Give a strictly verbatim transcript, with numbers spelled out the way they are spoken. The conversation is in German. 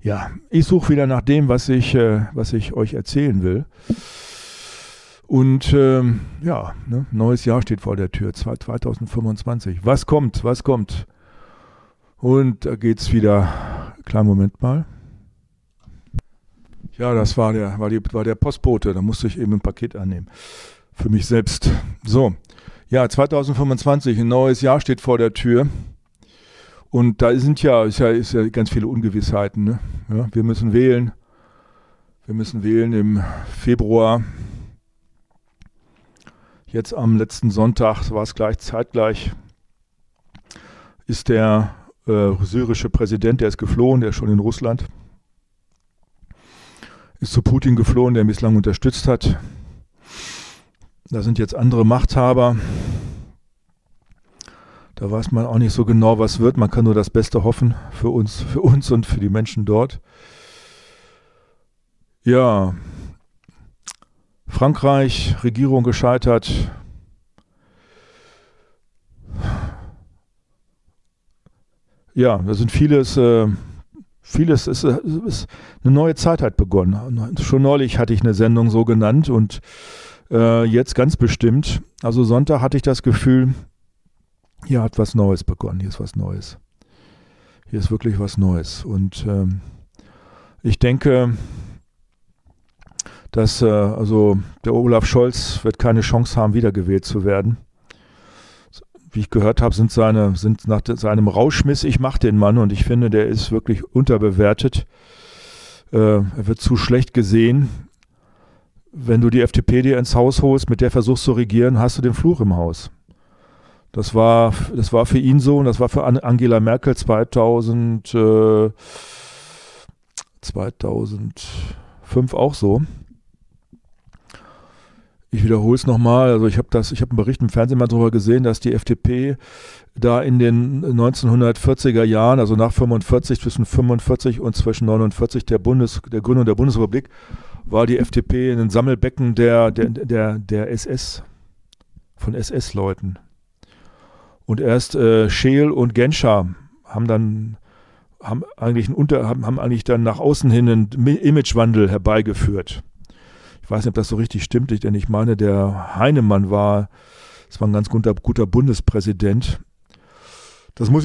Ja, ich suche wieder nach dem, was ich, äh, was ich euch erzählen will. Und ähm, ja, ne, neues Jahr steht vor der Tür, zwanzig fünfundzwanzig. Was kommt, was kommt? Und da geht's wieder, kleinen Moment mal. Ja, das war der, war, die, war der Postbote, da musste ich eben ein Paket annehmen. Für mich selbst. So, ja, zwanzig fünfundzwanzig, ein neues Jahr steht vor der Tür. Und da sind ja, ist ja, ist ja ganz viele Ungewissheiten. Ne? Ja, wir müssen wählen. Wir müssen wählen im Februar. Jetzt am letzten Sonntag, war es gleich zeitgleich, ist der äh, syrische Präsident, der ist geflohen, der ist schon in Russland, ist zu Putin geflohen, der ihn bislang unterstützt hat. Da sind jetzt andere Machthaber. Da weiß man auch nicht so genau, was wird. Man kann nur das Beste hoffen für uns, für uns und für die Menschen dort. Ja, Frankreich, Regierung gescheitert. Ja, da sind vieles, äh, vieles ist, ist eine neue Zeit hat begonnen. Schon neulich hatte ich eine Sendung so genannt und äh, jetzt ganz bestimmt. Also Sonntag hatte ich das Gefühl, hier hat was Neues begonnen, hier ist was Neues. Hier ist wirklich was Neues. Und ähm, ich denke, dass äh, also der Olaf Scholz wird keine Chance haben, wiedergewählt zu werden. Wie ich gehört habe, sind seine, sind nach de, seinem Rauschmiss, ich mache den Mann und ich finde, der ist wirklich unterbewertet. Äh, er wird zu schlecht gesehen. Wenn du die F D P dir ins Haus holst, mit der versuchst zu regieren, hast du den Fluch im Haus. Das war, das war für ihn so und das war für Angela Merkel zweitausend, äh, zweitausendfünf auch so. Ich wiederhole es nochmal, also ich habe das, ich habe einen Bericht im Fernsehen mal darüber gesehen, dass die F D P da in den neunzehnhundertvierziger Jahren, also nach fünfundvierzig, zwischen fünfundvierzig und zwischen neunundvierzig der Bundes, der Gründung der Bundesrepublik, war die F D P in ein Sammelbecken der, der, der, der S S, von S S-Leuten. Und erst äh, Scheel und Genscher haben dann haben eigentlich, einen Unter, haben, haben eigentlich dann nach außen hin einen Imagewandel herbeigeführt. Ich weiß nicht, ob das so richtig stimmt, denn ich meine, der Heinemann war, das war ein ganz guter, guter Bundespräsident. Das muss